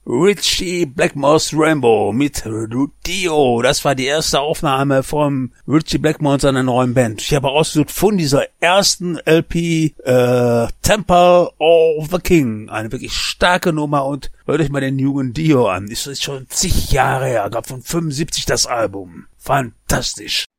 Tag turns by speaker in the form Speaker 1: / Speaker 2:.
Speaker 1: Richie Blackmore's Rainbow mit Dio. Das war die erste Aufnahme von Richie Blackmore und seiner neuen Band. Ich habe ausgesucht von dieser ersten LP Temple of the King. Eine wirklich starke Nummer und hört euch mal den jungen Dio an. Das ist schon zig Jahre her. Gab von 75 das Album. Fantastisch.